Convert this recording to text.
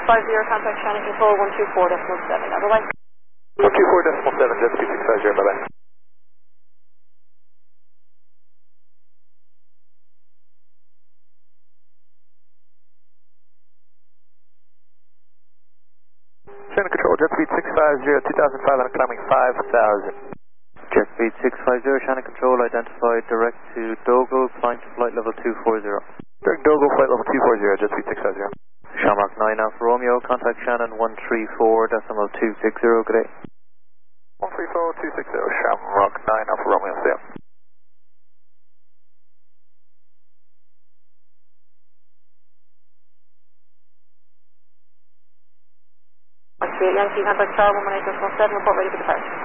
contact Shannon Control 124.7. Now, bye-bye. 124.7, Jet Speed 650, bye-bye. Shannon Control, Jet Speed 650, 2,500, climbing 5,000. Jet Speed 650, Shannon Control, identified direct to Dogo, flying to flight level 240. Direct Dogo, flight level 240, Jet Speed 650. Shamrock 9 Alpha Romeo, contact Shannon 134.260, good day. 134.260, Shamrock 9 Alpha Romeo, see ya. Yankee, contact Star 118.7, report ready for departure.